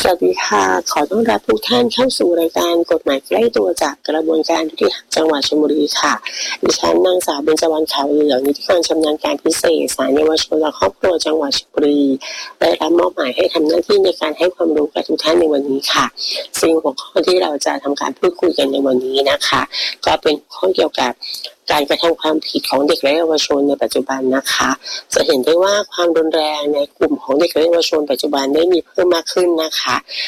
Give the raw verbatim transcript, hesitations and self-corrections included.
สวัสดีค่ะขอต้อนรับทุกท่านเข้าสู่รายการกฎหมายใกล้ตัวจากกระบวนการยุติธรรมจังหวัดชลบุรีค่ะดิฉันนางสาวเบญจวรรณขาวเหลืองนิติการชำนาญการพิเศษศาลเยาวชนและครอบครัวจังหวัดชลบุรีได้รับมอบหมายให้ทำหน้าที่ในการให้ความรู้กับทุกท่านในวันนี้ค่ะซึ่งหัวข้อที่เราจะทำการพูดคุยกันในวันนี้นะคะก็เป็นข้อเกี่ยวกับการกระทำความผิดของเด็กและเยาวชนในปัจจุบันนะคะจะเห็นได้ว่าความรุนแรงในกลุ่มของเด็กและเยาวชนปัจจุบันได้มีเพิ่มมากขึ้นนะคะ